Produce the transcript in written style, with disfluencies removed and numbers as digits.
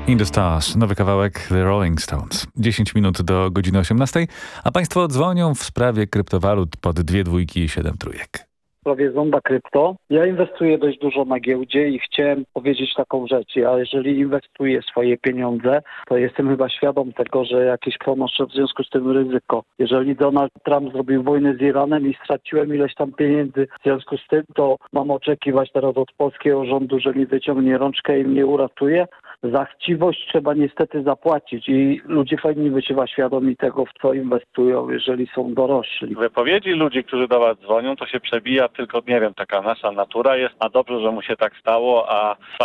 In the Stars, nowy kawałek The Rolling Stones. 10 minut do godziny 18, a państwo dzwonią w sprawie kryptowalut pod 2 dwójki i 7 trójek. W sprawie Zonda Krypto. Ja inwestuję dość dużo na giełdzie i chciałem powiedzieć taką rzecz. Ja jeżeli inwestuję swoje pieniądze, to jestem chyba świadom tego, że jakieś ponoszę w związku z tym ryzyko. Jeżeli Donald Trump zrobił wojnę z Iranem i straciłem ileś tam pieniędzy w związku z tym, to mam oczekiwać teraz od polskiego rządu, że mi wyciągnie rączkę i mnie uratuje. Za chciwość trzeba niestety zapłacić i ludzie powinni być chyba świadomi tego, w co inwestują, jeżeli są dorośli. Wypowiedzi ludzi, którzy do was dzwonią, to się przebija tylko, nie wiem, taka nasza natura jest, a dobrze, że mu się tak stało, a